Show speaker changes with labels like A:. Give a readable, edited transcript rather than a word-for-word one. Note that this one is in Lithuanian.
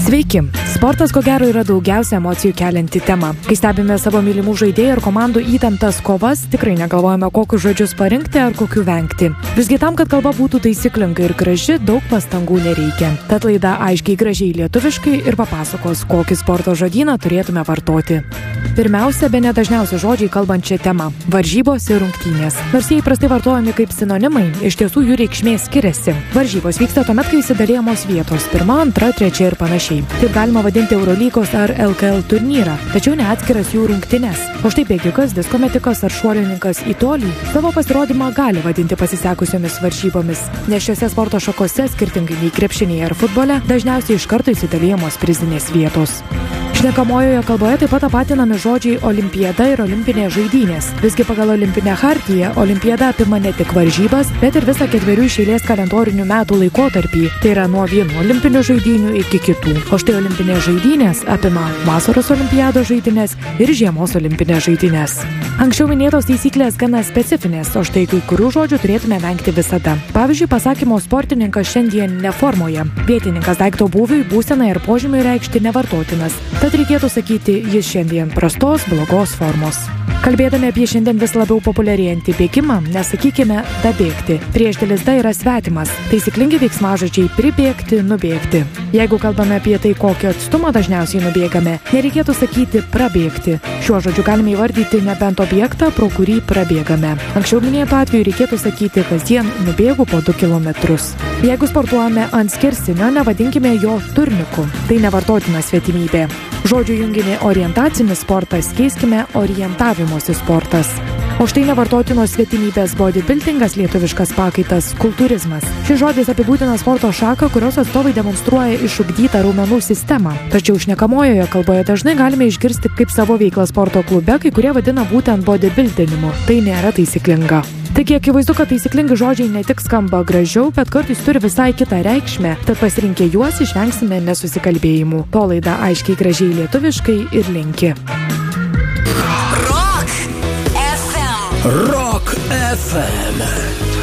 A: Sveiki. Sportas ko gero yra daugiausia emocijų kelianti tema. Kai stebime savo mylimų žaidėjų ir komandų įtemptas kovas, tikrai negalvojame, kokius žodžius parinkti ar kokių vengti. Visgi tam, kad kalba būtų taisyklinga ir graži, daug pastangų nereikia. Tad laida aiškiai gražiai lietuviškai ir papasakos, kokį sporto žodyną turėtume vartoti. Pirmiausia, bene dažniausi žodžiai kalbant šią temą – varžybos ir rungtynės. Nors jie įprastai vartojami kaip sinonimai, iš tiesų jų reikšmė skiriasi. Varžybos vyksta tuomet, kai įsidalijamos vietos – 1, 2, 3 ir panašiai. Taip galima vadinti Eurolygos ar LKL turnyrą, tačiau ne atskiras jų rungtynes. O štai bėgikas, diskometikas ar šuolininkas į tolį savo pasirodymą gali vadinti pasisekusiomis varžybomis, nes šiose sporto šakose, skirtingai nei krepšinėje ar futbole, dažniausiai iš karto įsidalijamos prizinės vietos. Šnekamojoje kalboje taip pat tapatinami žodžiai olimpiada ir olimpinės žaidynės. Visgi pagal olimpinę chartiją olimpiada apima ne tik varžybas, bet ir visą 4 iš eilės kalendorinių metų laikotarpį. Tai yra nuo vienų olimpinių žaidynių iki kitų. O štai olimpinės žaidynės apima vasaros olimpiados žaidynės ir žiemos olimpinės žaidynės. Anksčiau minėtos taisyklės gana specifinės, o štai kai kurių žodžių turėtume vengti visada. Pavyzdžiui, pasakymo sportininkas šiandien neformoje. Vietininkas daikto būviui, būsenai ir požymiui reikšti nevartotinas. Tad reikėtų sakyti, jis šiandien prastos, blogos formos. Kalbėdami apie šiandien vis labiau populiarėjantį bėgimą, nesakykime dabėgti. Priešdėlis da yra svetimas. Taisyklingi veiksmažodžiai pribėgti, nubėgti. Jeigu kalbame apie tai, kokio atstumo dažniausiai nubėgame, nereikėtų sakyti prabėgti. Šiuo žodžiu galime įvardyti nebent objektą, pro kurį prabėgame. Anksčiau minėtų atveju reikėtų sakyti kasdien nubėgu po 2 kilometrus. Jeigu sportuojame ant skersinio, nevadinkime jo turniku. Tai nevartotina svetimybė. Žodžių junginį orientacinis sportas keiskime orientavimosi sportas. O štai nevartotinos svetimybės bodybuildingas, lietuviškas pakaitas kultūrizmas. Šis žodis apibūdina sporto šaką, kurios atstovai demonstruoja išugdytą raumenų sistemą. Tačiau šnekamojoje kalboje dažnai galime išgirsti kaip savo veiklą sporto klube, kai kurie vadina būtent bodybuildinimu. Tai nėra taisyklinga. Taigi akivaizdu, kad taisyklingi žodžiai ne tik skamba gražiau, bet kartais turi visai kitą reikšmę, tad pasirinkę juos išvengsime nesusikalbėjimų. To laida aiškiai gražiai lietuviškai ir linki.
B: Rock FM.